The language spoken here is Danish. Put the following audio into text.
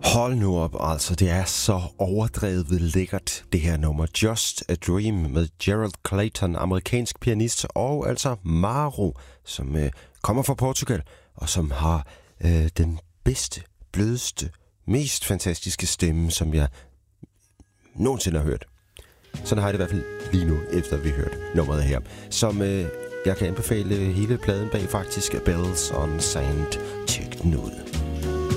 Hold nu op, altså. Det er så overdrevet lækkert, det her nummer. Just a Dream med Gerald Clayton, amerikansk pianist, og altså Maro, som kommer fra Portugal, og som har den bedste, blødeste, mest fantastiske stemme, som jeg nogensinde har hørt. Sådan har jeg det i hvert fald lige nu, efter vi hørt nummeret her. Som jeg kan anbefale hele pladen bag faktisk, Bells on Sand. Tjek den ud.